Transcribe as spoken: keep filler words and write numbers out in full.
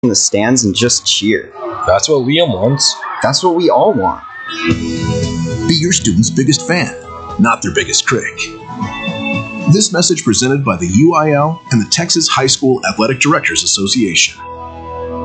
in the stands and just cheer. That's what Liam wants. That's what we all want. Be your student's biggest fan, not their biggest critic. This message presented by the U I L and the Texas High School Athletic Directors Association.